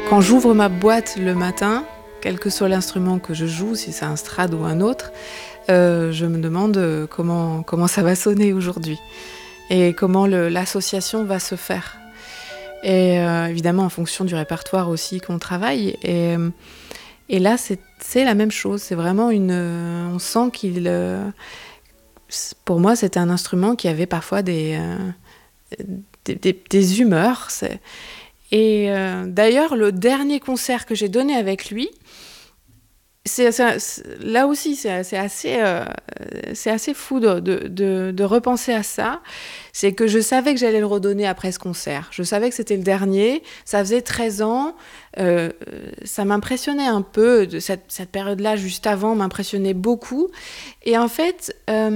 Quand j'ouvre ma boîte le matin, quel que soit l'instrument que je joue, si c'est un strad ou un autre, je me demande comment ça va sonner aujourd'hui et comment l'association va se faire. Et évidemment en fonction du répertoire aussi qu'on travaille. Et là, c'est la même chose. C'est vraiment on sent qu'il... pour moi, c'était un instrument qui avait parfois des humeurs. Et d'ailleurs, le dernier concert que j'ai donné avec lui, là aussi, c'est assez fou de repenser à ça. C'est que je savais que j'allais le redonner après ce concert. Je savais que c'était le dernier. Ça faisait 13 ans. Ça m'impressionnait un peu. Cette période-là, juste avant, m'impressionnait beaucoup. Et en fait,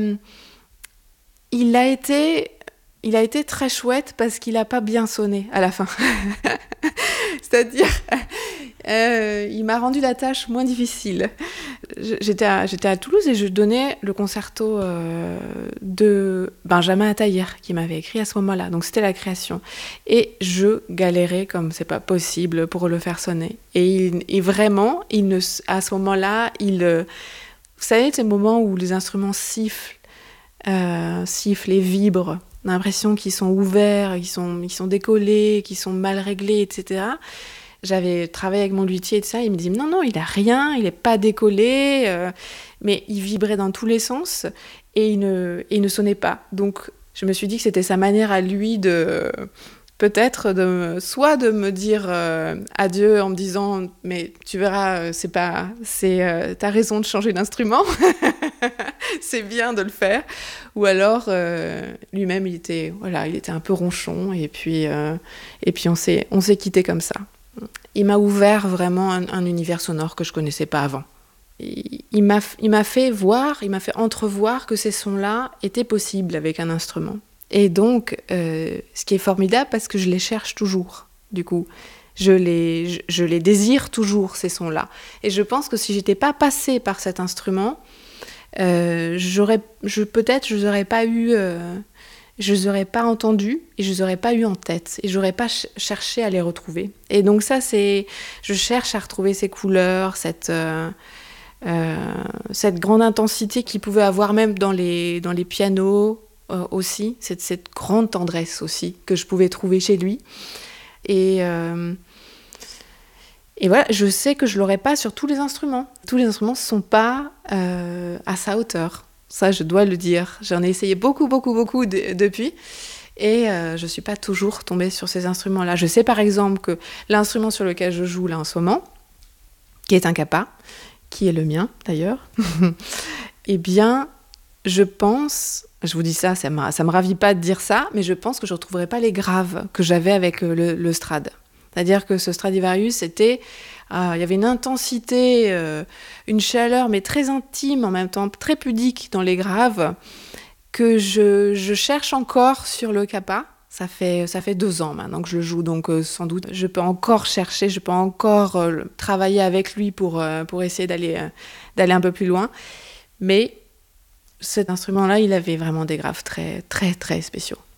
il a été très chouette parce qu'il n'a pas bien sonné à la fin. C'est-à-dire, il m'a rendu la tâche moins difficile. J'étais à Toulouse et je donnais le concerto de Benjamin Ataïr qui m'avait écrit à ce moment-là. Donc c'était la création. Et je galérais comme c'est pas possible pour le faire sonner. Et vraiment, à ce moment-là, vous savez, ces moments où les instruments sifflent et vibrent. On a l'impression qu'ils sont ouverts, qu'ils sont décollés, qu'ils sont mal réglés, etc. J'avais travaillé avec mon luthier et tout ça, il me dit non, il a rien, il est pas décollé, mais il vibrait dans tous les sens et il ne sonnait pas. Donc je me suis dit que c'était sa manière à lui peut-être soit de me dire adieu en me disant mais tu verras, t'as raison de changer d'instrument, c'est bien de le faire, ou alors lui-même il était un peu ronchon et puis on s'est quitté comme ça. Il m'a ouvert vraiment un univers sonore que je connaissais pas avant. Il m'a fait entrevoir que ces sons-là étaient possibles avec un instrument. Et donc, ce qui est formidable, parce que je les cherche toujours, du coup. Je les désire toujours, ces sons-là. Et je pense que si j'étais pas passée par cet instrument, je les aurais pas eu... je les aurais pas entendus et je les aurais pas eu en tête et j'aurais pas cherché à les retrouver. Et donc ça, je cherche à retrouver ces couleurs, cette grande intensité qu'il pouvait avoir même dans les pianos aussi, cette grande tendresse aussi que je pouvais trouver chez lui. Et voilà, je sais que je l'aurais pas sur tous les instruments. Tous les instruments sont pas à sa hauteur. Ça, je dois le dire. J'en ai essayé beaucoup depuis. Et je ne suis pas toujours tombée sur ces instruments-là. Je sais par exemple que l'instrument sur lequel je joue là en ce moment, qui est un kappa, qui est le mien d'ailleurs, eh bien, je pense, je vous dis ça me ravit pas de dire ça, mais je pense que je ne retrouverai pas les graves que j'avais avec le Strad. C'est-à-dire que ce Stradivarius, il y avait une intensité, une chaleur, mais très intime, en même temps très pudique dans les graves, que je cherche encore sur le kappa. Ça fait 2 ans maintenant que je le joue, donc sans doute je peux encore chercher, je peux encore travailler avec lui pour essayer d'aller un peu plus loin. Mais cet instrument-là, il avait vraiment des graves très, très, très spéciaux.